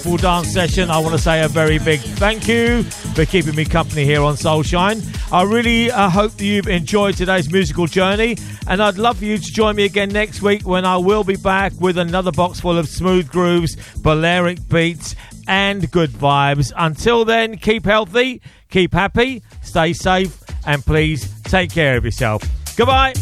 full dance session. I want to say a very big thank you for keeping me company here on Soulshine. I really hope that you've enjoyed today's musical journey, and I'd love for you to join me again next week when I will be back with another box full of smooth grooves, Balearic beats and good vibes. Until then, keep healthy, keep happy, stay safe, and please take care of yourself. Goodbye.